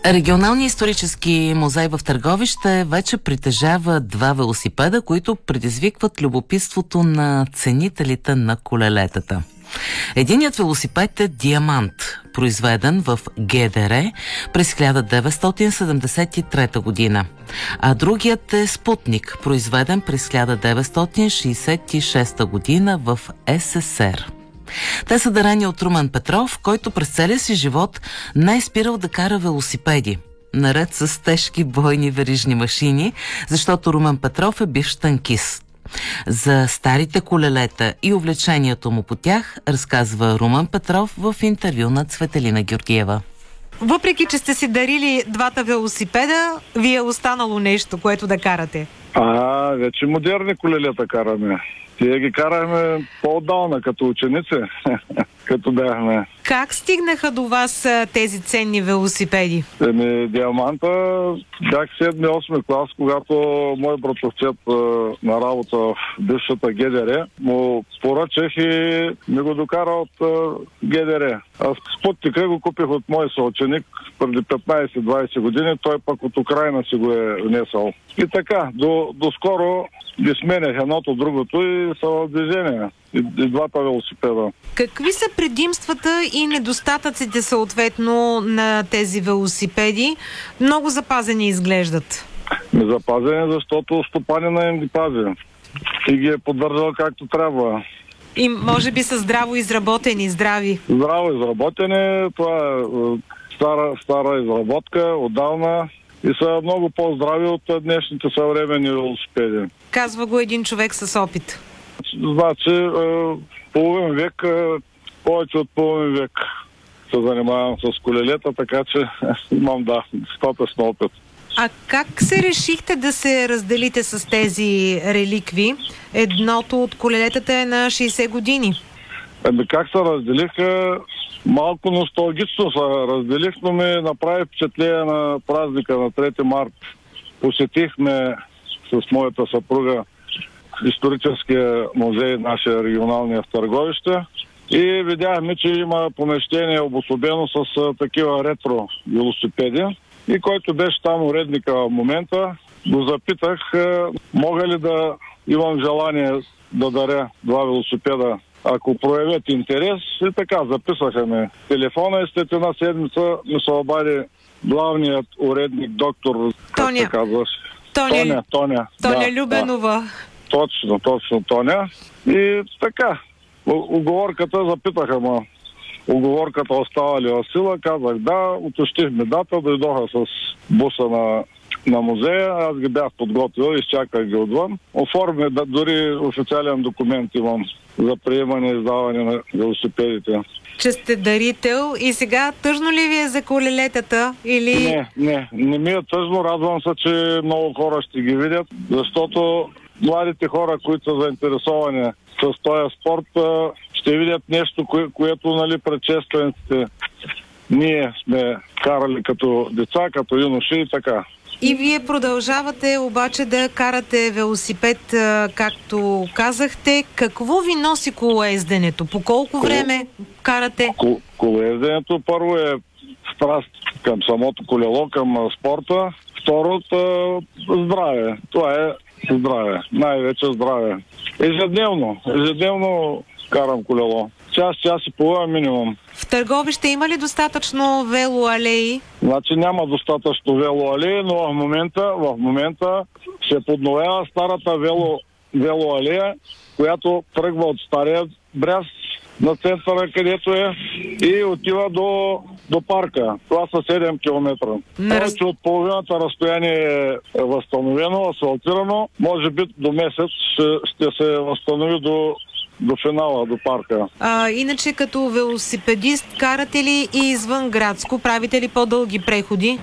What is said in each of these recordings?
Регионалният исторически музей в Търговище вече притежава 2 велосипеда, които предизвикват любопитството на ценителите на колелетата. Единият велосипед е Диамант, произведен в ГДР през 1973 година, а другият е Спутник, произведен през 1966 година в СССР. Те са дарени от Румен Петров, който през целия си живот не е спирал да кара велосипеди, наред с тежки бойни верижни машини, защото Румен Петров е бивш танкист. За старите колелета и увлечението му по тях разказва Румен Петров в интервю на Цветелина Георгиева. Въпреки, че сте си дарили 2 велосипеда, ви е останало нещо, което да карате? Вече модерни колелета караме. Тие ги карахме по-отдална, като ученици, като бяхме. Как стигнаха до вас тези ценни велосипеди? Диаманта бях 7-8 клас, когато мой братовчет на работа в бившата ГДР му поръчах и ми го докара от ГДР. Аз Спутника го купих от мой съученик преди 15-20 години, той пък от Украйна си го е внесъл. И така, до скоро ги сменях едното другото и са в движение. И 2 велосипеда. Какви са предимствата и недостатъците съответно на тези велосипеди? Много запазени изглеждат. Запазени, защото стопанина им ги пази. И ги е поддържал както трябва. И може би са здраво изработени, здрави. Здраво изработени, това е стара изработка, отдавна. И са много по-здрави от днешните съвременни велосипеди. Казва го един човек с опит. Значи, половин век, повече от половин век се занимавам с колелета, така че имам, достатъчно опит. А как се решихте да се разделите с тези реликви? Едното от колелетата е на 60 години. Как се разделиха? Малко носталгично се разделих, но ми направи впечатление на празника на 3 март. Посетихме с моята съпруга историческия музей, нашия регионалния в Търговище, и видяхме, че има помещение обособено с такива ретро велосипеди. И който беше там уредника в момента, го запитах, мога ли да имам желание да даря 2 велосипеда, ако проявят интерес. И така, записаха ме телефона и след една седмица ми се обади главният уредник, доктор, как се казваш? Тоня. Любенова. Точно, Тоня. И така, уговорката запитаха ме. Уговорката остава ли в сила? Казах да, уточнихме дата, дойдоха с буса на музея, аз ги бях подготвил, изчаках ги отвън. Оформи, дори официален документ имам за приемане и издаване на велосипедите. Че сте дарител и сега тъжно ли ви е за колелетата? Или... Не ми е тъжно, радвам се, че много хора ще ги видят, защото младите хора, които са заинтересовани с този спорт, ще видят нещо, което предшествениците ние сме карали като деца, като юноши и така. И вие продължавате обаче да карате велосипед, както казахте. Какво ви носи колоезденето? По колко време карате? Колоезденето първо е страст към самото колело, към спорта. Второто здраве. Това е здраве. Най-вече здраве. Ежедневно карам колело. Час и половина минимум. В Търговище има ли достатъчно велоалеи? Значи няма достатъчно велоалеи, но в момента се подновява старата велоалея, която тръгва от стария бряст на центъра, където е, и отива до парка. Това са 7 км. Повече от половината разстояние е възстановено, асфалтирано. Може би до месец ще се възстанови до финала, до парка. Иначе като велосипедист карате ли и извън градско? Правите ли по-дълги преходи?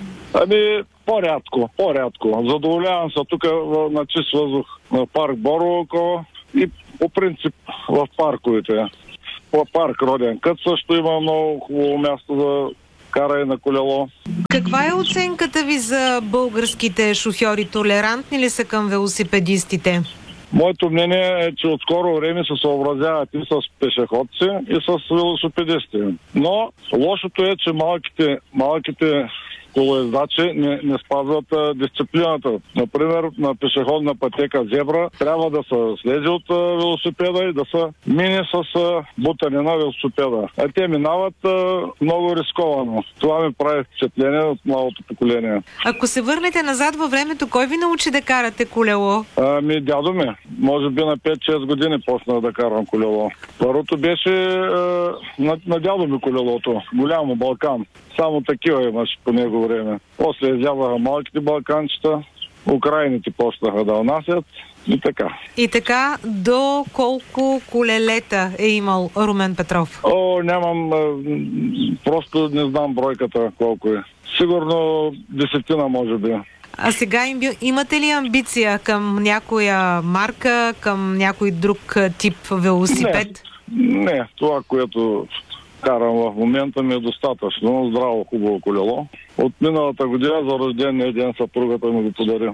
По-рядко. Задоволявам се тук на чист въздух на парк Борово и по принцип в парковете. В парк Роден Кът също има много хубаво място за каране на колело. Каква е оценката ви за българските шофьори? Толерантни ли са към велосипедистите? Моето мнение е, че от скоро време се съобразяват и с пешеходци, и с велосипедисти. Но лошото е, че малките колоездачи не спазват дисциплината. Например, на пешеходна пътека зебра трябва да се слезе от велосипеда и да се мине с бутане на велосипеда. А те минават много рисковано. Това ми прави впечатление от младото поколение. Ако се върнете назад във времето, кой ви научи да карате колело? Дядо ми. Може би на 5-6 години почнах да карам колело. Първото беше на дядо ми колелото. Голямо Балкан. Само такива имаше по него време. После изяваха малките балканчета. Украините почнаха да унасят и така. И така, до колко колелета е имал Румен Петров? Нямам, просто не знам бройката колко е. Сигурно 10 може би. А сега имате ли амбиция към някоя марка, към някой друг тип велосипед? Не, това, което карам в момента ми е достатъчно. Здраво, хубаво колело. От миналата година за рождения ден съпругата ми го подари.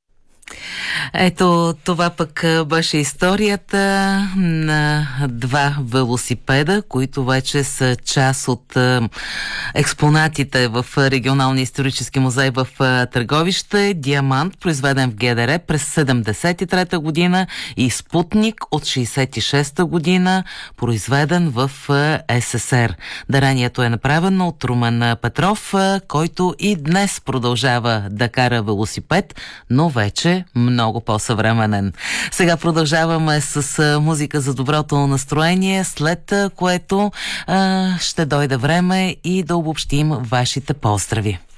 Ето, това пък беше историята на два велосипеда, които вече са част от експонатите в Регионалния исторически музей в Търговище. Диамант, произведен в ГДР през 73-та година, и Спутник от 66-та година, произведен в СССР. Дарението е направено от Румен Петров, който и днес продължава да кара велосипед, но вече много по-съвременен. Сега продължаваме с музика за доброто настроение, след което ще дойде време и да обобщим вашите поздрави.